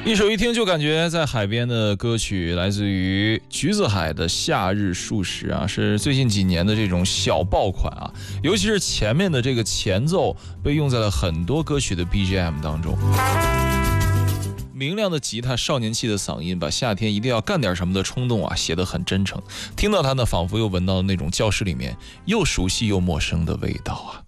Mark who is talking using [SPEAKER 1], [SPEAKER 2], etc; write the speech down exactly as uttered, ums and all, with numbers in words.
[SPEAKER 1] 一首一听就感觉在海边的歌曲，来自于橘子海的《夏日数十》啊，是最近几年的这种小爆款啊，尤其是前面的这个前奏被用在了很多歌曲的 B G M 当中。明亮的吉他，少年气的嗓音，把夏天一定要干点什么的冲动啊写得很真诚，听到它呢，仿佛又闻到那种教室里面又熟悉又陌生的味道啊。